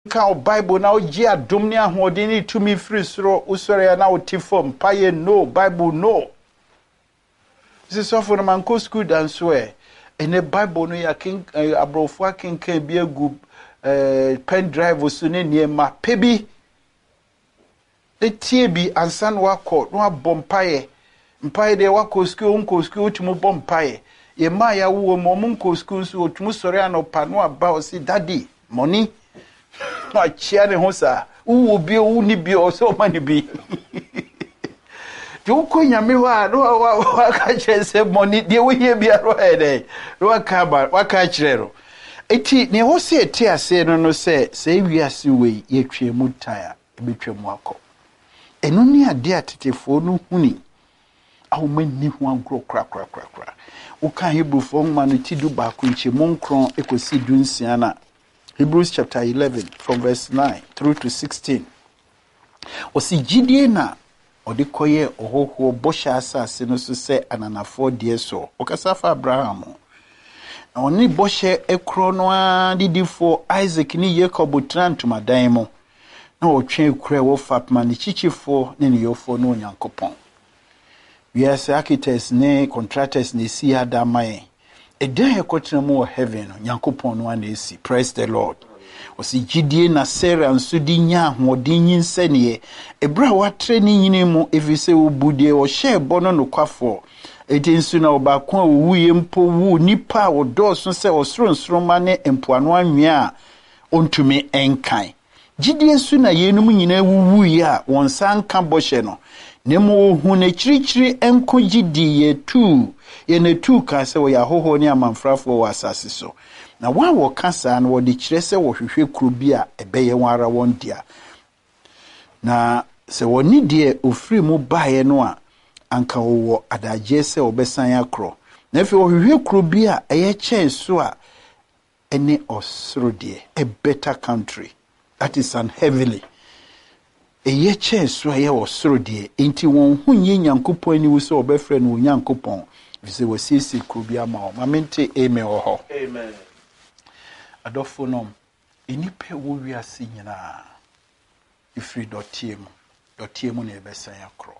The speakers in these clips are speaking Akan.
ka Bible na oji adom ne ahode ne tumi free soro usore ya na otifom paye no Bible no. This is for man go school dan so ene Bible no ya king abrofo king kan bi egu pen drive so ne niema pebi etie bi ansan wakọ no abompaye mpaye de wakọ school unko school otumo bompaye ye ma ya wo mo munko school so otumo sore anopa no aba o si daddy money no chia ne ho sa wo bi wo ni bi o so mani bi jo ko nyame wa no wa ka chese money de wo hie bi aro ede no wa ka chirero eti ne ho se eti ase no se wiase we ye twa mu taya ebetwa mu akọ eno ni ade atetefo no huni awomani ho agro kra wo ka Hebrewfo ma no tidu ba ko nche monkron ekosi dunsia na Hebrews chapter 11 from verse 9 through to 16 osi gidie na odikoye ohoho bosha asase no so se ananafo de so okasafa Abraham na oni boshe ekro no adidifo Isaac ni Jacob trantumadan mo na otwe ekure wo fatma ni chichifo ne ne yofo no Nyankopon yes architects ne contractors ne si adamae eden ekotena mo heaven no Nyankopon no anesi praise the Lord osi gidie na Sarah nso di nya ahodi nyinsene ebra watre ni nyini mu efise obudie wo hye bono no kwafo eti nso na obakon awuye mpo wu nipa wodoso se osronsroma ne empoano anwea ontumi enkan gidie su na yenum nyina wuwuye a wonsan ka boshe no nemo hu na chirichiri enko gidi ye ne tu ka se wo ya hoho ne amanfrafo wa asase so na wa wo kasa na wo de kire se wo hwehwe kuro bi a ebeye wara won dia na se woni de ofiri mu baaye no a anka wo adaje se obesan akro na fe wo hwehwe kuro bi a eye chen so a ene osoro de a better country that is an heavily eye chen so eye osoro de enti won hunye Nyankopon ani wo se obefre no Nyankopon vise wo sisi kuro bi ama o mamente amen ho amen adofonom enipe wo wiase nyina ifri dotiemu na ebesan akro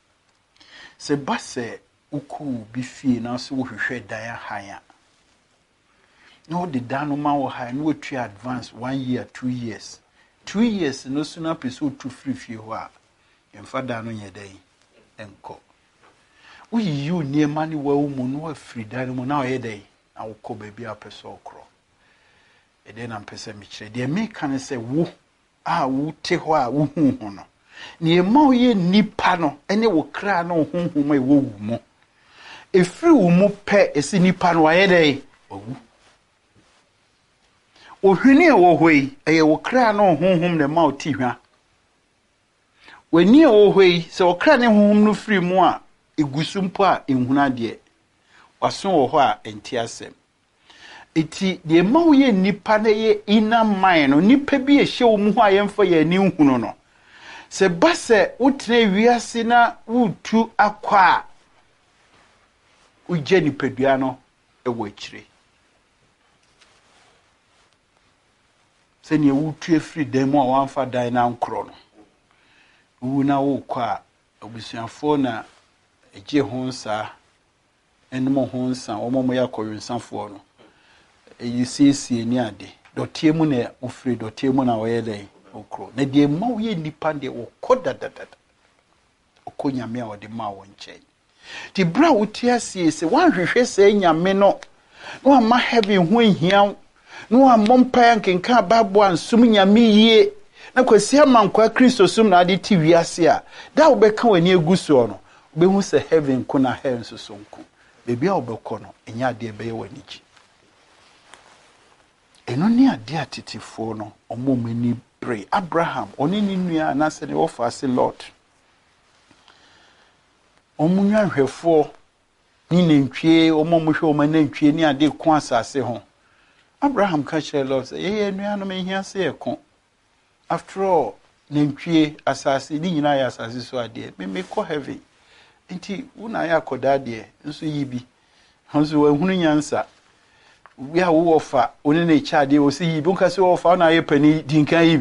se base uku bi fie na so wo hwehwe dan hanya no de dano ma wo ha no tu advance 1 year 2 years 2 years no so na peso tu free fie ho a emfa dan no nyedai enko uyi yu niema ni wa mu no afri dan mu na oyedai na wo ko ba bia peso okro ede na mpese mi kire de me kan se wo a wo te ho a wo hu hu no ne ma oye nipa no ene wo kra na hu hu ma wo wu mo efri wo mu pe esi nipa no ayedai owu ohwini wo hoi eye wo kra na hu hu ne ma oti hwa wani wo hoi se wo kra ne hu hu no fri mu a egusumpo a enhuna de waso wo ho a enti asem eti de ma wo ye nipa na ye ina man no nipa bi ehye wo mu ho a yemfa ye ni hunu no se base utne wiase na wutu akwa uje nipadua no ewo akire se ne wutu efri demo a wanfa dan na nkro no wu na wo kwa obusuafo na eje honsa enmo honsa omomo yakoyonsafo no eyisisi ni ade dotiemu na ufri dotiemu na oyedai okro na de ma wo ye nipa de wo kodadadada okonyame a ode ma wo nchen ti bra utiasie se wan hwehwe se nyame no no ama heaven ho ehia no amompa nkenka babo ansum nyame yie na kwasi amankwa Kristo sum na ade ti wiase a da wo beka wani eguso no be hu se heaven ko na hell so sonku bebi a wo beko no enya ade be ye wani chi eno ni ade atetifo no omomani pray Abraham oni ni nua na se ne wo fa se Lord omunwa hwefo ni nantwie omomuhwe omanantwie ni ade ko asase ho Abraham ka chere Lord say ye nua no me hia se ekon after all nantwie asase ni nyina ya asase so ade me ko heaven enti una ya koda de nso yibi nso ehunu nyansa we a wo ofa oni na cha de o si yibi nka se ofa na ye pani dinkan